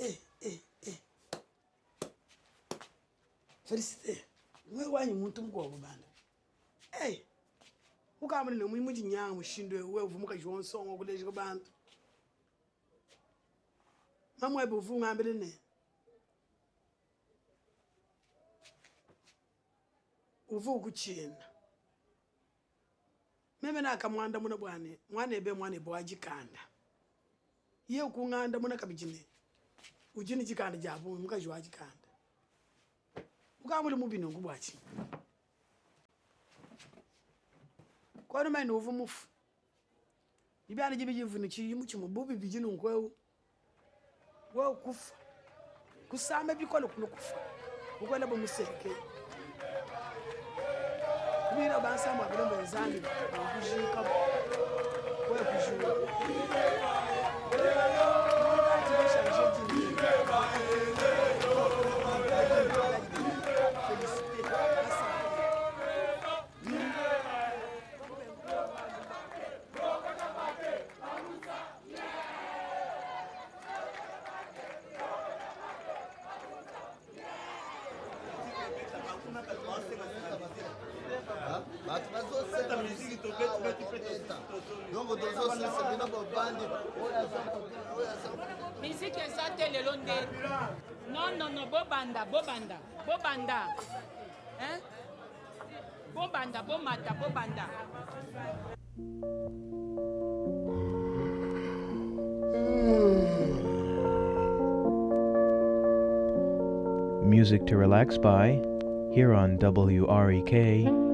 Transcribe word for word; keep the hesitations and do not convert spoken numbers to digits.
eh eh eh Felicite mwe wanyi muntu mgogo bana eh ukamuri no muri mujinyanga mushindwe we uvumuka jonsongo kuleje kubantu mamwe buvunga ambele ne uvu kuchina meme na kamwanda muna bwane mwana ebe mwana ebo ajikanda ye ukunganda muna kabijine ujini jikanda jabu muka jwa ajikanda ukamuri mubino ngubwachi kwa numa ino uvu mufu ibyana jibijivuni chiyimu chimububi bijinu ngwewu wo kufa kusame bikolo kuno kufa ukwela bomuseke kubira bansama birombe nzambi kujika kwa kujua Musique ça télé londe. Non non non bobanda bobanda bobanda. Hein? Bobanda bomata bobanda. Music to relax by here on W R E K